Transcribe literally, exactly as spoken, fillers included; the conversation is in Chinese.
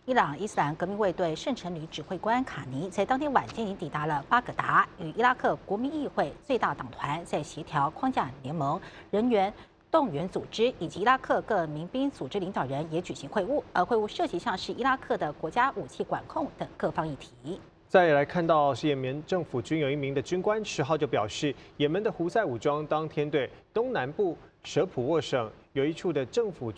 伊朗伊斯兰革命卫队圣城旅指挥官卡尼在当天晚间已经抵达了巴格达，与伊拉克国民议会最大党团在协调框架联盟人员动员组织以及伊拉克各民兵组织领导人也举行会晤，而会晤涉及像是伊拉克的国家武器管控等各方议题。 再来看到是也门政府军有一名的军官十号就表示，也门的胡塞武装当天对东南部舍普沃省有一处的政府